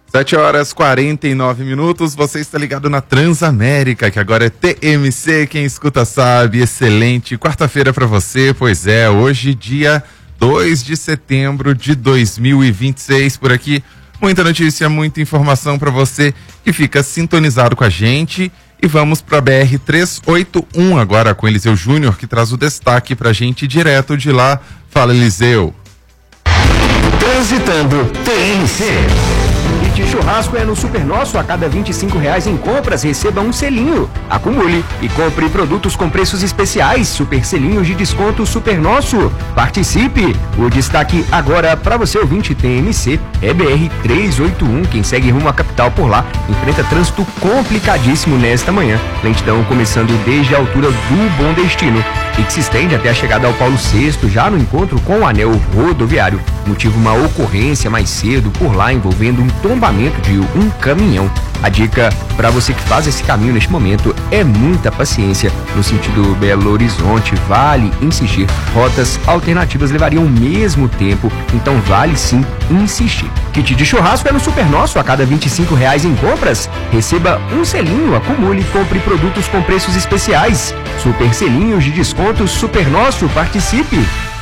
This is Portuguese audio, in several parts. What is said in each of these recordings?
7h49, você está ligado na Transamérica, que agora é TMC, quem escuta sabe, excelente quarta-feira para você, pois é, hoje dia 2 de setembro de 2026, por aqui, muita notícia, muita informação para você que fica sintonizado com a gente, e vamos para a BR-381 agora com Eliseu Júnior, que traz o destaque para a gente direto de lá. Fala, Eliseu. Transitando TMC. Kit churrasco é no Super Nosso. A cada R$25 em compras, receba um selinho. Acumule e compre produtos com preços especiais. Super selinhos de desconto Super Nosso. Participe! O destaque agora para você, ouvinte TMC, é BR-381. Quem segue rumo à capital por lá enfrenta trânsito complicadíssimo nesta manhã. Lentidão começando desde a altura do Bom Destino e que se estende até a chegada ao Paulo VI, já no encontro com o anel rodoviário. Motivo uma ocorrência mais cedo por lá envolvendo um tombamento de um caminhão. A dica para você que faz esse caminho neste momento é muita paciência. No sentido Belo Horizonte, vale insistir. Rotas alternativas levariam o mesmo tempo, então vale sim insistir. Kit de churrasco é no Super Nosso. A cada R$25 em compras, receba um selinho. Acumule e compre produtos com preços especiais. Super selinhos de desconto Super Nosso. Participe!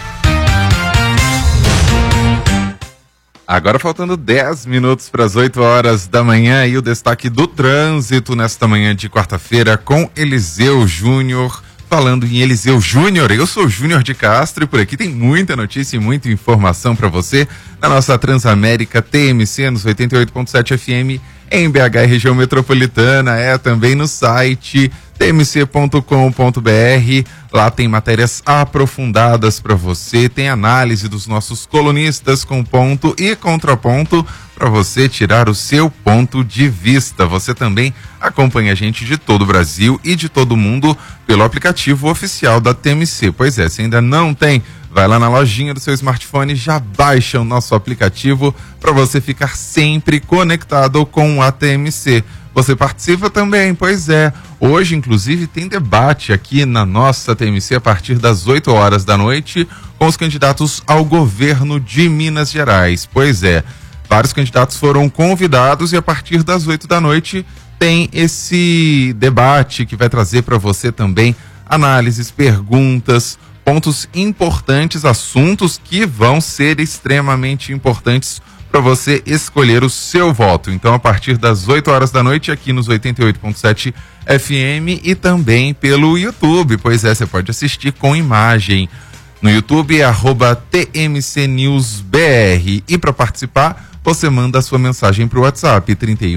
Agora faltando 10 minutos para as 8 horas da manhã e o destaque do trânsito nesta manhã de quarta-feira com Eliseu Júnior. Falando em Eliseu Júnior, eu sou Júnior de Castro e por aqui tem muita notícia e muita informação para você na nossa Transamérica TMC nos 88.7 FM em BH e região metropolitana, também no site tmc.com.br. Lá tem matérias aprofundadas para você, tem análise dos nossos colunistas com ponto e contraponto para você tirar o seu ponto de vista. Você também acompanha a gente de todo o Brasil e de todo o mundo pelo aplicativo oficial da TMC. Pois é, se ainda não tem, vai lá na lojinha do seu smartphone, já baixa o nosso aplicativo para você ficar sempre conectado com a TMC. Você participa também, pois é. Hoje, inclusive, tem debate aqui na nossa TMC a partir das 8 horas da noite com os candidatos ao governo de Minas Gerais. Pois é, vários candidatos foram convidados e a partir das 8 da noite tem esse debate que vai trazer para você também análises, perguntas, pontos importantes, assuntos que vão ser extremamente importantes para você escolher o seu voto. Então, a partir das 8 horas da noite, aqui nos 88.7 FM e também pelo YouTube. Pois é, você pode assistir com imagem. No YouTube é @TMCNewsBR. E para participar, você manda a sua mensagem para o WhatsApp,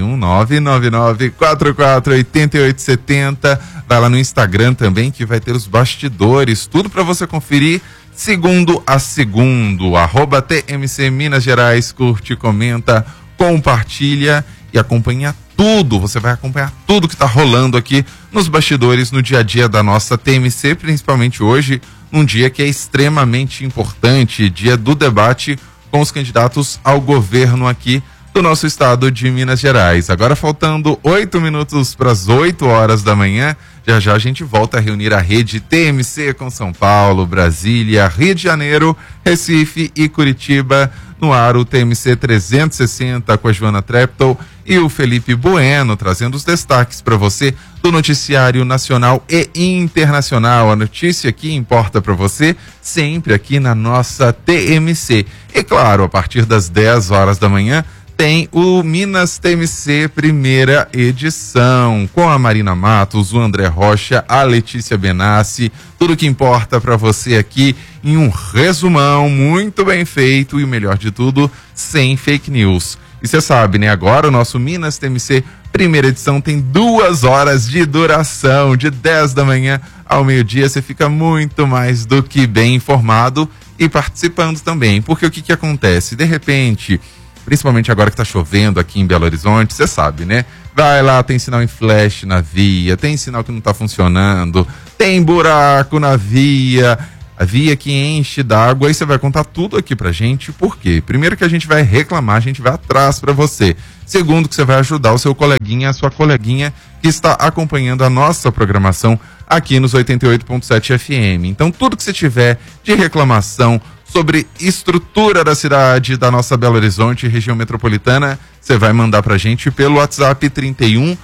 31999448870. Vai lá no Instagram também, que vai ter os bastidores, tudo para você conferir segundo a segundo. @TMC Minas Gerais, curte, comenta, compartilha e acompanha tudo. Você vai acompanhar tudo que está rolando aqui nos bastidores, no dia a dia da nossa TMC, principalmente hoje, um dia que é extremamente importante, dia do debate com os candidatos ao governo aqui do nosso estado de Minas Gerais. Agora faltando 8 minutos para as 8 horas da manhã, já a gente volta a reunir a rede TMC com São Paulo, Brasília, Rio de Janeiro, Recife e Curitiba. No ar o TMC 360 com a Joana Treptow e o Felipe Bueno, trazendo os destaques para você do noticiário nacional e internacional. A notícia que importa para você, sempre aqui na nossa TMC. E claro, a partir das 10 horas da manhã, tem o Minas TMC primeira edição, com a Marina Matos, o André Rocha, a Letícia Benassi, tudo que importa para você aqui em um resumão muito bem feito e o melhor de tudo, sem fake news. E você sabe, né? Agora o nosso Minas TMC primeira edição tem 2 horas de duração, de 10 da manhã ao meio-dia. Você fica muito mais do que bem informado e participando também, porque o que acontece? De repente, principalmente agora que tá chovendo aqui em Belo Horizonte, você sabe, né? Vai lá, tem sinal em flash na via, tem sinal que não tá funcionando, tem buraco na via, a via que enche d'água, aí você vai contar tudo aqui pra gente, por quê? Primeiro que a gente vai reclamar, a gente vai atrás pra você. Segundo que você vai ajudar o seu coleguinha, a sua coleguinha que está acompanhando a nossa programação aqui nos 88.7 FM. Então tudo que você tiver de reclamação sobre estrutura da cidade da nossa Belo Horizonte, região metropolitana, você vai mandar pra gente pelo WhatsApp 31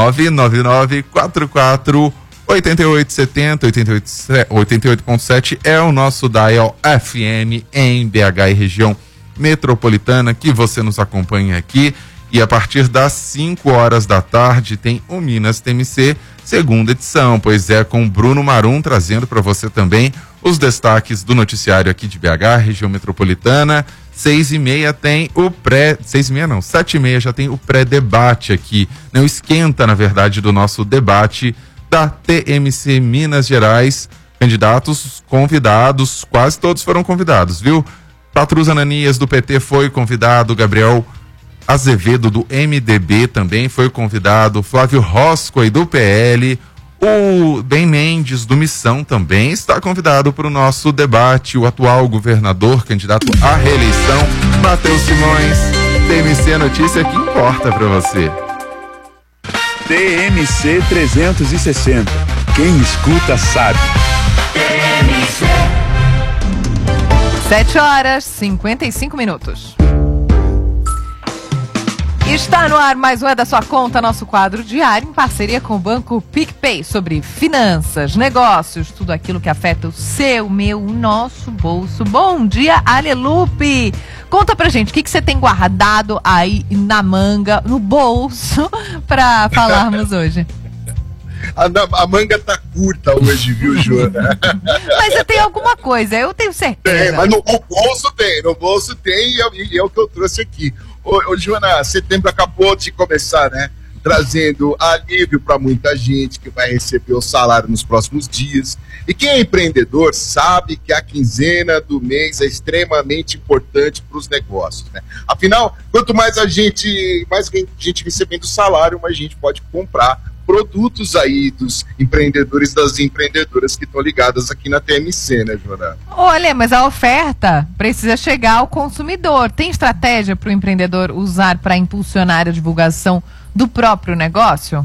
99944 8870, 88.7 é o nosso dial FM em BH e região metropolitana, que você nos acompanha aqui. E a partir das 5 horas da tarde tem o Minas TMC, segunda edição, pois é, com Bruno Marum trazendo para você também os destaques do noticiário aqui de BH, região metropolitana. 6h30 tem o 7h30 já tem o pré-debate aqui, não esquenta, na verdade, do nosso debate da TMC Minas Gerais. Candidatos convidados, quase todos foram convidados, viu? Patrus Ananias do PT foi convidado, Gabriel Azevedo do MDB também foi convidado, Flávio Roscoe do PL, o Ben Mendes do Missão também está convidado para o nosso debate, o atual governador, candidato à reeleição, Matheus Simões. TMC, a notícia que importa para você. TMC 360. Quem escuta sabe. 7h55. Está no ar mais um É da Sua Conta, nosso quadro diário em parceria com o Banco PicPay, sobre finanças, negócios, tudo aquilo que afeta o seu, meu, o nosso bolso. Bom dia, Alelupe! Conta pra gente, o que você tem guardado aí na manga, no bolso, pra falarmos hoje? A manga tá curta hoje, viu, Joana? Mas você tem alguma coisa, eu tenho certeza. Tem, mas no bolso tem e é o que eu trouxe aqui. Ô, Joana, setembro acabou de começar, né? Trazendo alívio para muita gente que vai receber o salário nos próximos dias. E quem é empreendedor sabe que a quinzena do mês é extremamente importante para os negócios, né? Afinal, quanto mais gente recebendo salário, mais gente pode comprar produtos aí dos empreendedores, das empreendedoras que estão ligadas aqui na TMC, né, Joana? Olha, mas a oferta precisa chegar ao consumidor. Tem estratégia para o empreendedor usar para impulsionar a divulgação do próprio negócio?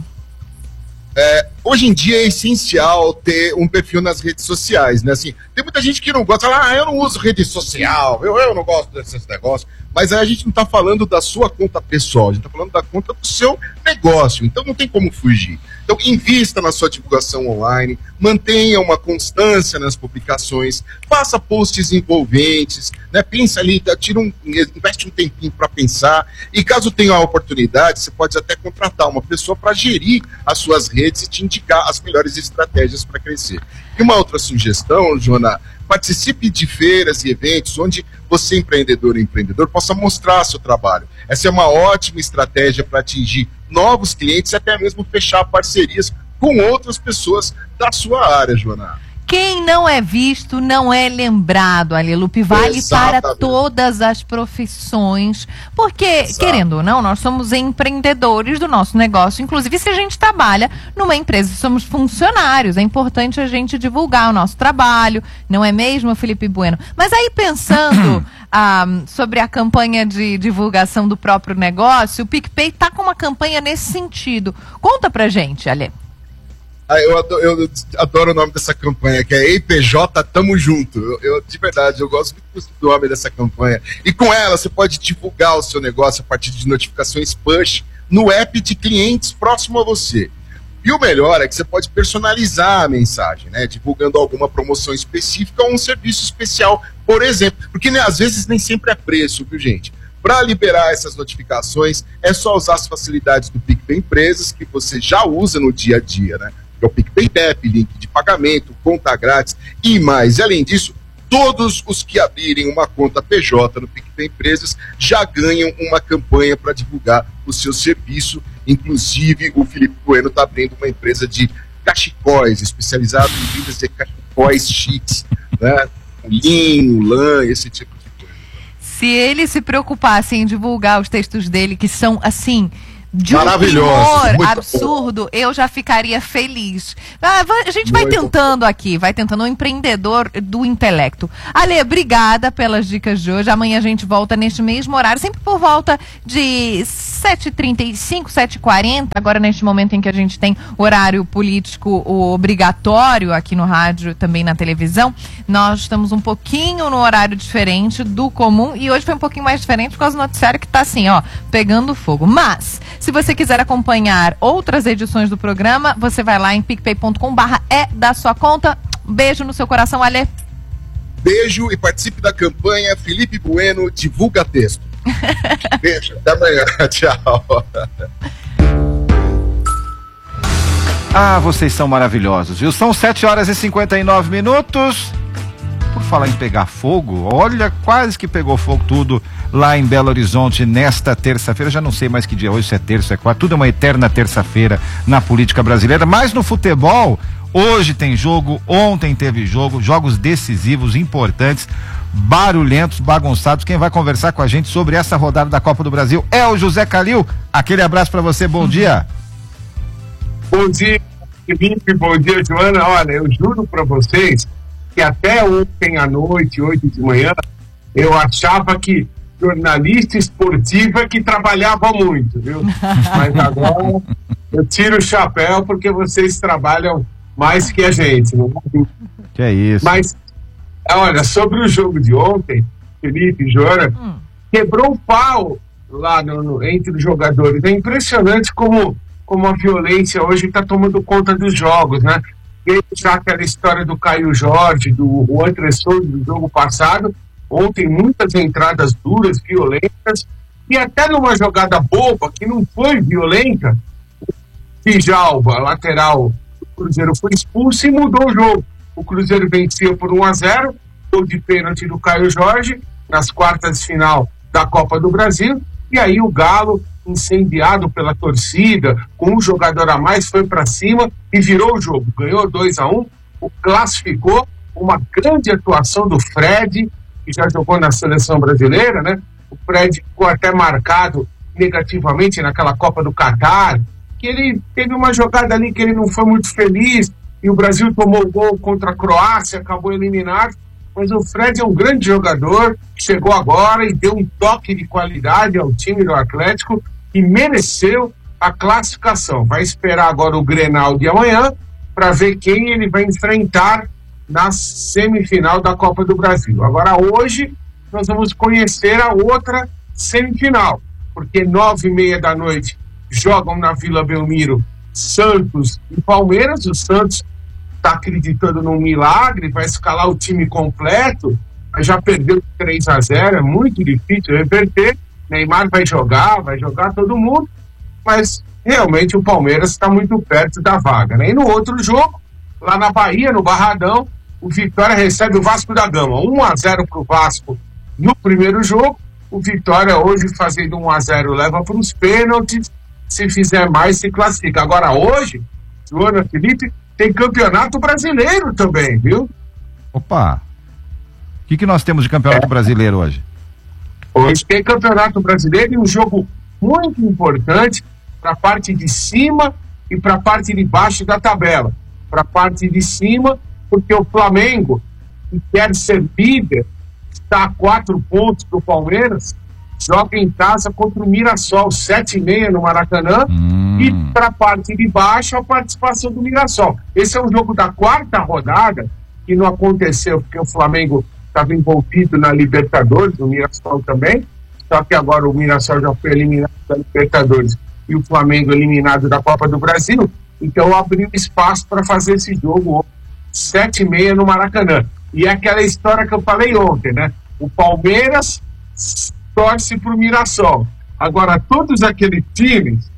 Hoje em dia é essencial ter um perfil nas redes sociais, né? Assim, tem muita gente que não gosta, eu não uso rede social, eu não gosto desses negócios, mas aí a gente não está falando da sua conta pessoal, a gente está falando da conta do seu negócio, então não tem como fugir. Então invista na sua divulgação online, mantenha uma constância nas publicações, faça posts envolventes, né? Pensa ali, investe um tempinho para pensar, e caso tenha a oportunidade, você pode até contratar uma pessoa para gerir as suas redes e te indicar as melhores estratégias para crescer. E uma outra sugestão, Joana, participe de feiras e eventos onde você, empreendedor e empreendedor, possa mostrar seu trabalho. Essa é uma ótima estratégia para atingir novos clientes e até mesmo fechar parcerias com outras pessoas da sua área, Joana. Quem não é visto não é lembrado, Alelupe, vale Exatamente. Para todas as profissões, porque, Exato. Querendo ou não, nós somos empreendedores do nosso negócio, inclusive se a gente trabalha numa empresa, somos funcionários, é importante a gente divulgar o nosso trabalho, não é mesmo, Felipe Bueno? Mas aí pensando sobre a campanha de divulgação do próprio negócio, o PicPay está com uma campanha nesse sentido. Conta pra gente, Ale. Eu adoro o nome dessa campanha, que é EIPJ Tamo Junto. De verdade, eu gosto muito do nome dessa campanha. E com ela, você pode divulgar o seu negócio a partir de notificações push no app de clientes próximo a você. E o melhor é que você pode personalizar a mensagem, né? Divulgando alguma promoção específica ou um serviço especial, por exemplo. Porque às vezes nem sempre é preço, viu, gente? Para liberar essas notificações, é só usar as facilidades do PicPay Empresas, que você já usa no dia a dia, né? Que é o PicPay Tap, link de pagamento, conta grátis e mais. E além disso, todos os que abrirem uma conta PJ no PicPay Empresas já ganham uma campanha para divulgar o seu serviço. Inclusive, o Felipe Bueno está abrindo uma empresa de cachecóis, especializada em vendas de cachecóis chiques, né? Linho, lã, esse tipo de coisa. Se ele se preocupasse em divulgar os textos dele, que são, assim, de um maravilhoso, humor absurdo, eu já ficaria feliz. A gente vai tentando aqui, um empreendedor do intelecto. Ale, obrigada pelas dicas de hoje. Amanhã a gente volta neste mesmo horário, sempre por volta de 7h35, 7h40, agora neste momento em que a gente tem horário político obrigatório aqui no rádio, também na televisão, nós estamos um pouquinho no horário diferente do comum e hoje foi um pouquinho mais diferente por causa do noticiário que tá assim, ó, pegando fogo. Mas, se você quiser acompanhar outras edições do programa, você vai lá em picpay.com/é da sua conta. Beijo no seu coração, Ale. Beijo e participe da campanha Felipe Bueno Divulga Texto. Beijo, até amanhã. Tchau. Ah, vocês são maravilhosos, viu? São 7h59. Por falar em pegar fogo, olha, quase que pegou fogo tudo lá em Belo Horizonte nesta terça-feira. Já não sei mais que dia hoje, se é terça, é quarta, tudo é uma eterna terça-feira na política brasileira, mas no futebol, hoje tem jogo, ontem teve jogo, jogos decisivos, importantes, barulhentos, bagunçados. Quem vai conversar com a gente sobre essa rodada da Copa do Brasil é o José Calil. Aquele abraço pra você, bom dia. Bom dia, Felipe, bom dia, Joana. Olha, eu juro pra vocês que até ontem à noite, 8 de manhã, eu achava que jornalista esportiva é que trabalhava muito, viu? Mas agora eu tiro o chapéu porque vocês trabalham mais que a gente, não é? Que é isso. Mas, olha, sobre o jogo de ontem, Felipe e Joana, quebrou o pau lá entre os jogadores. É impressionante como a violência hoje está tomando conta dos jogos, né? Já aquela história do Caio Jorge, do Juan Tressor, do jogo passado, ontem muitas entradas duras, violentas, e até numa jogada boba, que não foi violenta, o Fijalba, lateral do Cruzeiro, foi expulso e mudou o jogo. O Cruzeiro vencia por 1-0, gol de pênalti do Caio Jorge, nas quartas de final da Copa do Brasil, e aí o Galo, incendiado pela torcida, com um jogador a mais, foi para cima e virou o jogo. Ganhou 2-1, classificou. Uma grande atuação do Fred, que já jogou na seleção brasileira, né? O Fred ficou até marcado negativamente naquela Copa do Catar, que ele teve uma jogada ali que ele não foi muito feliz, e o Brasil tomou o gol contra a Croácia, acabou eliminado. Mas o Fred é um grande jogador, chegou agora e deu um toque de qualidade ao time do Atlético e mereceu a classificação. Vai esperar agora o Grenal de amanhã para ver quem ele vai enfrentar na semifinal da Copa do Brasil. Agora hoje nós vamos conhecer a outra semifinal, porque 9h30 da noite jogam na Vila Belmiro Santos e Palmeiras. O Santos está acreditando num milagre, vai escalar o time completo, mas já perdeu 3-0, é muito difícil reverter. Neymar vai jogar todo mundo, mas realmente o Palmeiras está muito perto da vaga, né? E no outro jogo, lá na Bahia, no Barradão, o Vitória recebe o Vasco da Gama, 1-0 para o Vasco no primeiro jogo. O Vitória hoje fazendo 1-0 leva para os pênaltis, se fizer mais se classifica. Agora hoje, Joana, Felipe, tem campeonato brasileiro também, viu? Opa! O que nós temos de campeonato brasileiro hoje? Hoje tem campeonato brasileiro e um jogo muito importante para a parte de cima e para a parte de baixo da tabela. Para a parte de cima, porque o Flamengo, que quer ser líder, está a 4 pontos do Palmeiras, joga em casa contra o Mirassol, 7h30 no Maracanã. E para a parte de baixo, a participação do Mirassol. Esse é um jogo da 4ª rodada, que não aconteceu porque o Flamengo estava envolvido na Libertadores, o Mirassol também, só que agora o Mirassol já foi eliminado da Libertadores e o Flamengo eliminado da Copa do Brasil. Então abriu espaço para fazer esse jogo 7h30 no Maracanã. E é aquela história que eu falei ontem, né? O Palmeiras torce para o Mirassol. Agora, todos aqueles times,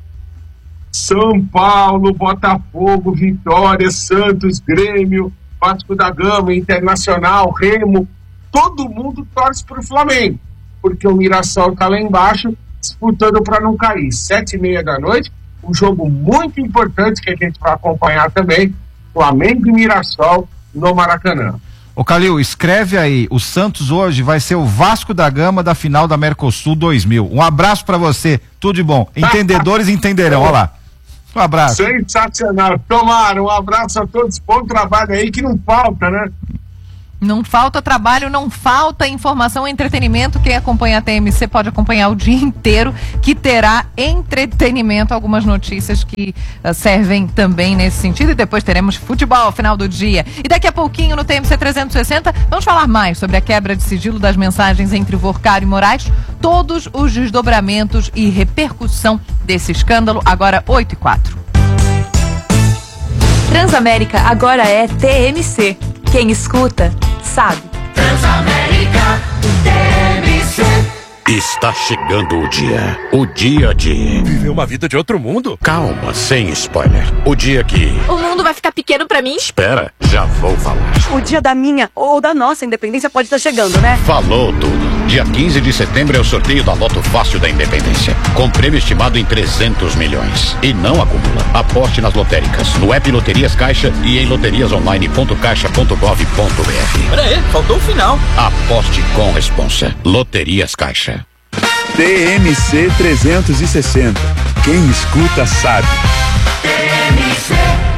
São Paulo, Botafogo, Vitória, Santos, Grêmio, Vasco da Gama, Internacional, Remo, todo mundo torce para o Flamengo, porque o Mirassol está lá embaixo disputando para não cair. 7h30 da noite, um jogo muito importante que a gente vai acompanhar também, Flamengo e Mirassol no Maracanã. Ô Calil, escreve aí, o Santos hoje vai ser o Vasco da Gama da final da Mercosul 2000. Um abraço para você, tudo de bom. Entendedores entenderão, olha lá. Um abraço. Sensacional. Tomara, um abraço a todos, bom trabalho aí que não falta, né? Não falta trabalho, não falta informação e entretenimento. Quem acompanha a TMC pode acompanhar o dia inteiro, que terá entretenimento, algumas notícias que servem também nesse sentido. E depois teremos futebol ao final do dia. E daqui a pouquinho no TMC 360 vamos falar mais sobre a quebra de sigilo das mensagens entre Vorcaro e Moraes, todos os desdobramentos e repercussão desse escândalo. Agora 8h04. Transamérica agora é TMC. Quem escuta, sabe. Transamérica, TMC. Está chegando o dia de... Viver uma vida de outro mundo? Calma, sem spoiler. O dia que... O mundo vai ficar pequeno pra mim? Espera, já vou falar. O dia da minha ou da nossa independência pode estar chegando, né? Falou tudo. Dia 15 de setembro é o sorteio da Loto Fácil da Independência, com prêmio estimado em 300 milhões. E não acumula. Aposte nas lotéricas, no app Loterias Caixa e em loteriasonline.caixa.gov.br. Peraí, faltou o final. Aposte com responsa. Loterias Caixa. TMC 360. Quem escuta sabe. TMC.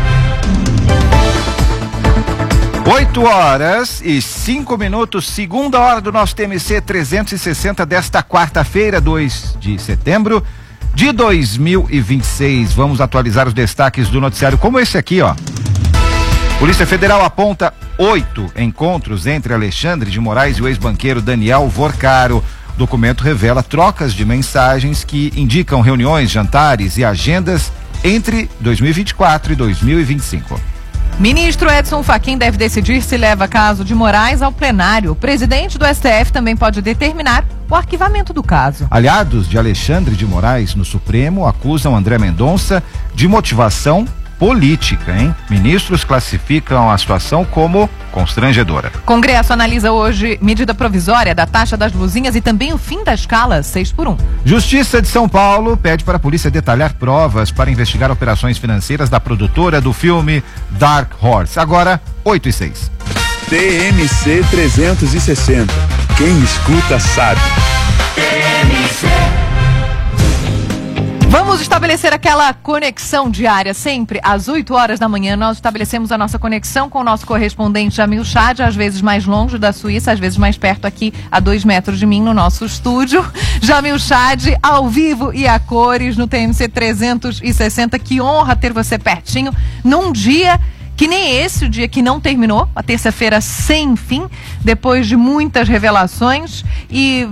8h05, segunda hora do nosso TMC 360 desta quarta-feira, 2 de setembro de 2026. Vamos atualizar os destaques do noticiário, como esse aqui, ó. Polícia Federal aponta 8 encontros entre Alexandre de Moraes e o ex-banqueiro Daniel Vorcaro. O documento revela trocas de mensagens que indicam reuniões, jantares e agendas entre 2024 e 2025. Ministro Edson Fachin deve decidir se leva caso de Moraes ao plenário. O presidente do STF também pode determinar o arquivamento do caso. Aliados de Alexandre de Moraes no Supremo acusam André Mendonça de motivação política, hein? Ministros classificam a situação como constrangedora. Congresso analisa hoje medida provisória da taxa das luzinhas e também o fim da escala 6x1. Justiça de São Paulo pede para a polícia detalhar provas para investigar operações financeiras da produtora do filme Dark Horse. Agora, 8h06. TMC 360. Quem escuta sabe. TMC. Vamos estabelecer aquela conexão diária, sempre às 8 horas da manhã. Nós estabelecemos a nossa conexão com o nosso correspondente Jamil Chad, às vezes mais longe da Suíça, às vezes mais perto aqui, a 2 metros de mim, no nosso estúdio. Jamil Chad, ao vivo e a cores, no TMC 360. Que honra ter você pertinho, num dia que nem esse, o dia que não terminou, a terça-feira sem fim, depois de muitas revelações e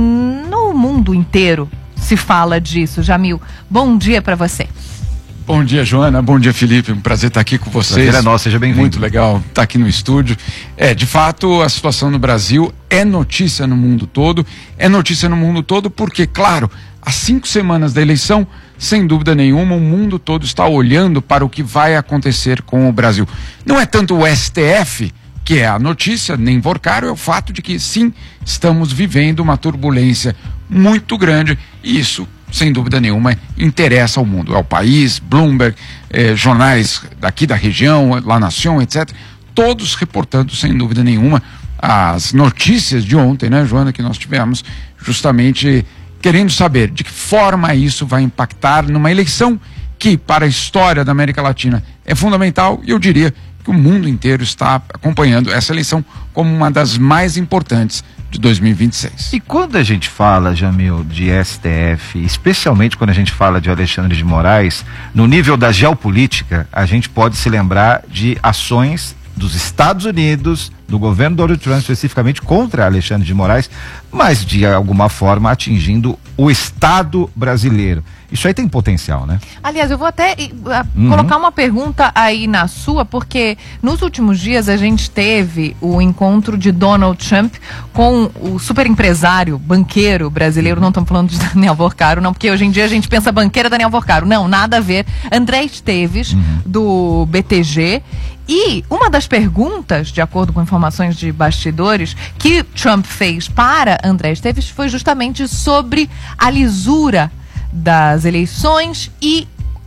no mundo inteiro se fala disso. Jamil, bom dia para você. Bom dia, Joana. Bom dia, Felipe. Um prazer estar aqui com vocês. Prazer é nosso, seja bem-vindo. Muito legal estar aqui no estúdio. De fato, a situação no Brasil é notícia no mundo todo. É notícia no mundo todo porque, claro, há 5 semanas da eleição, sem dúvida nenhuma, o mundo todo está olhando para o que vai acontecer com o Brasil. Não é tanto o STF que é a notícia, nem Vorcaro, é o fato de que, sim, estamos vivendo uma turbulência muito grande e isso, sem dúvida nenhuma, interessa ao mundo, ao país, Bloomberg, jornais daqui da região, La Nación, etc., todos reportando, sem dúvida nenhuma, as notícias de ontem, né, Joana, que nós tivemos, justamente querendo saber de que forma isso vai impactar numa eleição que, para a história da América Latina, é fundamental, e eu diria que o mundo inteiro está acompanhando essa eleição como uma das mais importantes de 2026. E quando a gente fala, Jamil, de STF, especialmente quando a gente fala de Alexandre de Moraes, no nível da geopolítica, a gente pode se lembrar de ações dos Estados Unidos, do governo Donald Trump especificamente contra Alexandre de Moraes, mas de alguma forma atingindo o Estado brasileiro. Isso aí tem potencial, né? Aliás, eu vou até colocar uma pergunta aí na sua, porque nos últimos dias a gente teve o encontro de Donald Trump com o super empresário, banqueiro brasileiro, não estamos falando de Daniel Vorcaro, não, porque hoje em dia a gente pensa banqueira Daniel Vorcaro, não, nada a ver, André Esteves, do BTG, e uma das perguntas, de acordo com informações de bastidores, que Trump fez para André Esteves foi justamente sobre a lisura das eleições e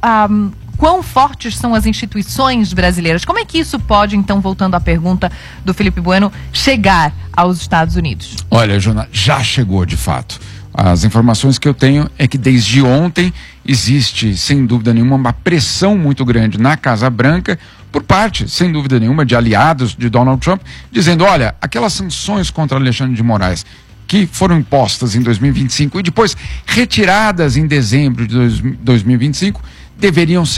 quão fortes são as instituições brasileiras. Como é que isso pode, então, voltando à pergunta do Felipe Bueno, chegar aos Estados Unidos? Olha, Joana, já chegou de fato. As informações que eu tenho é que desde ontem existe, sem dúvida nenhuma, uma pressão muito grande na Casa Branca por parte, sem dúvida nenhuma, de aliados de Donald Trump, dizendo, olha, aquelas sanções contra Alexandre de Moraes que foram impostas em 2025 e depois retiradas em dezembro de 2025 deveriam ser